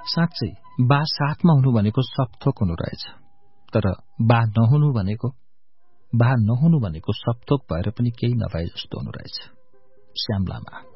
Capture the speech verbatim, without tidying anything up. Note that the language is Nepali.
साँच्चै बा साथमा हुनु भनेको सपथोक हुनु रहेछ। तर बा नहुनु भनेको बा नहुनु भनेको सपथोक भएर पनि केही नभए जस्तो हुनु रहेछ। श्याम लामा।